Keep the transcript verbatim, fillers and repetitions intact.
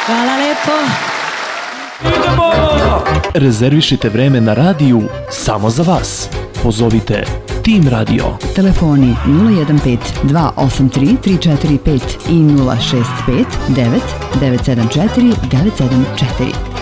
Hvala lepo. Idemo! Rezervišite vreme na radiju samo za vas. Pozovite Tim Radio. Telefoni nula jedan pet dva osam tri tri četiri pet i nula šest pet devet devet sedam četiri devet sedam četiri.